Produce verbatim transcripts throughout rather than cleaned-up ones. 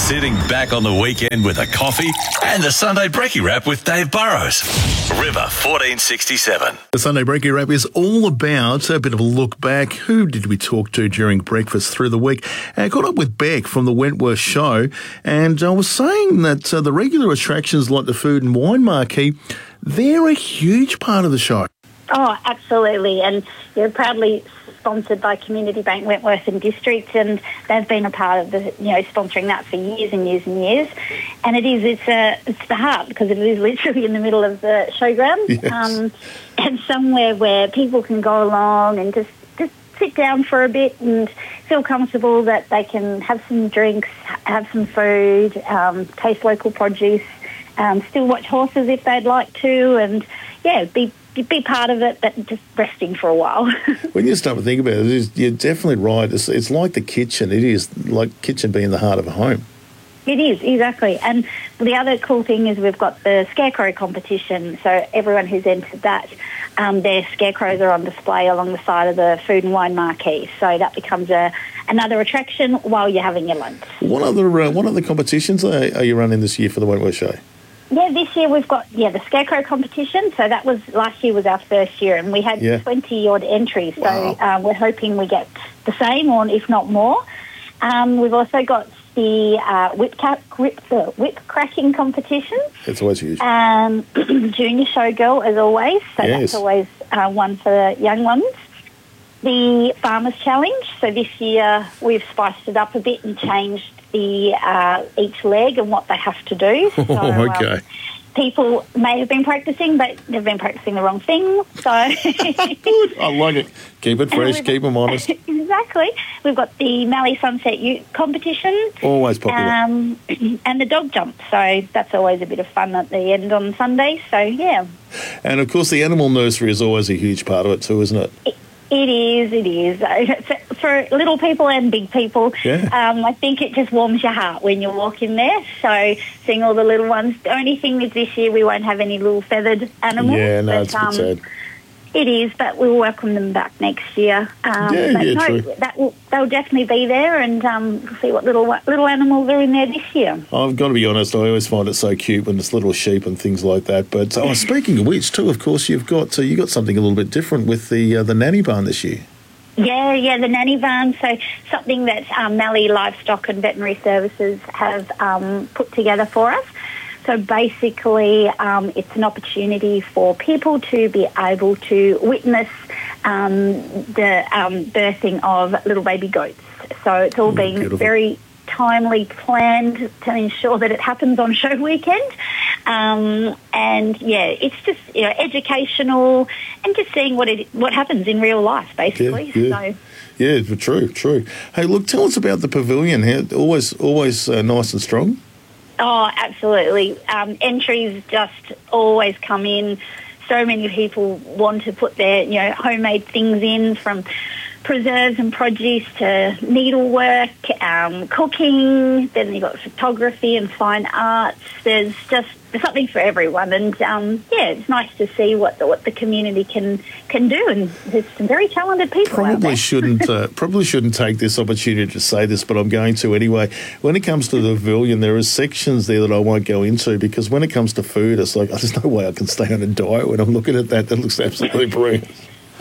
Sitting back on the weekend with a coffee and the Sunday Brekkie Wrap with Dave Burrows. River fourteen sixty-seven. The Sunday Brekkie Wrap is all about a bit of a look back. Who did we talk to during breakfast through the week? I caught up with Beck from the Wentworth Show, and I was saying that uh, the regular attractions like the Food and Wine Marquee, they're a huge part of the show. Oh, absolutely. And you're proudly sponsored by Community Bank Wentworth and District, and they've been a part of the, you know, sponsoring that for years and years and years. And it is, it's a, it's the heart, because it is literally in the middle of the showground. Yes. Um, and somewhere where people can go along and just, just sit down for a bit and feel comfortable that they can have some drinks, have some food, um, taste local produce, um, still watch horses if they'd like to, and, yeah, be be part of it, but just resting for a while. When you start to think about it, it is, you're definitely right. It's, it's like the kitchen. It is like kitchen being the heart of a home. It is, exactly. And the other cool thing is we've got the scarecrow competition. So everyone who's entered that, um, their scarecrows are on display along the side of the Food and Wine Marquee. So that becomes a another attraction while you're having your lunch. What other uh, what other competitions are, are you running this year for the Wentworth Show? Yeah, this year we've got, yeah, the Scarecrow competition. So that was, last year was our first year, and we had yeah. twenty-odd entries. So wow. uh, we're hoping we get the same, or if not more. Um, we've also got the uh, whip, ca- whip, uh, whip cracking competition. It's always huge. Um, junior showgirl, as always. So yes. that's always uh, one for the young ones. The Farmers Challenge. So this year we've spiced it up a bit and changed the uh, each leg and what they have to do. So, oh, okay. Um, people may have been practicing, but they've been practicing the wrong thing. So I like it. Keep it fresh, keep them honest. Exactly. We've got the Mallee Sunset Ute competition. Always popular. Um, and the dog jump. So that's always a bit of fun at the end on Sunday. So, yeah. And, of course, the animal nursery is always a huge part of it too, isn't it? it It is, it is. For little people and big people, yeah. um, I think it just warms your heart when you walk in there. So seeing all the little ones. The only thing is this year we won't have any little feathered animals. Yeah, no, but, it's a bit um, sad. It is, but we'll welcome them back next year. Um, yeah, but yeah, no, true. That will, they'll definitely be there, and um, we'll see what little little animals are in there this year. I've got to be honest, I always find it so cute when it's little sheep and things like that. But oh, speaking of which, too, of course, you've got uh, you got something a little bit different with the uh, the nanny barn this year. Yeah, yeah, the nanny barn. So something that um, Mallee Livestock and Veterinary Services have um, put together for us. So basically, um, it's an opportunity for people to be able to witness um, the um, birthing of little baby goats. So it's all Mm, been beautiful. very timely planned to ensure that it happens on show weekend. Um, and, yeah, it's just, you know, educational and just seeing what it what happens in real life, basically. Yeah, yeah. So. Yeah, true, true. Hey, look, tell us about the pavilion. How, always always uh, nice and strong? Oh, absolutely. Um, entries just always come in. So many people want to put their, you know, homemade things in, from preserves and produce to needlework, um, cooking. Then you've got photography and fine arts. There's just there's something for everyone, and um, yeah, it's nice to see what the, what the community can can do. And there's some very talented people. Probably out there. shouldn't uh, probably shouldn't take this opportunity to say this, but I'm going to anyway. When it comes to the pavilion, there are sections there that I won't go into, because when it comes to food, it's like, oh, there's no way I can stay on a diet when I'm looking at that. That looks absolutely brilliant.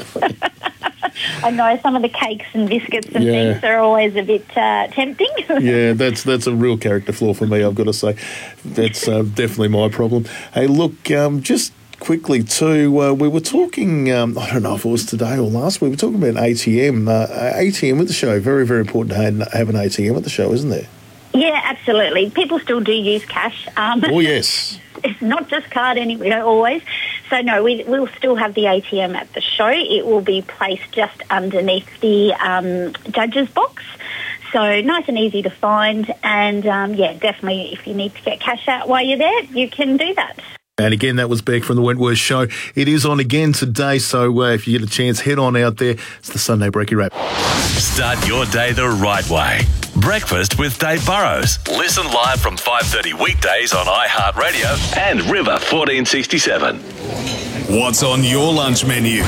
I know some of the cakes and biscuits and Yeah. things are always a bit uh, tempting. Yeah, that's that's a real character flaw for me, I've got to say. That's uh, definitely my problem. Hey, look, um, just quickly too, uh, we were talking, um, I don't know if it was today or last week, we were talking about A T M. Uh, A T M at the show, very, very important to have, have an A T M at the show, isn't there? Yeah, absolutely. People still do use cash. Um, Oh, yes. It's not just card anyway, always. So, no, we, we'll still have the A T M at the show. It will be placed just underneath the um, judge's box. So nice and easy to find. And, um, yeah, definitely if you need to get cash out while you're there, you can do that. And again, that was Beck from the Wentworth Show. It is on again today, so uh, if you get a chance, head on out there. It's the Sunday Brekkie Wrap. Start your day the right way. Breakfast with Dave Burrows. Listen live from five thirty weekdays on iHeartRadio and River fourteen sixty-seven. What's on your lunch menu?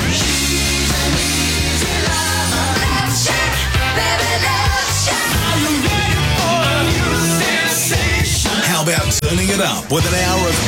about turning it up with an hour of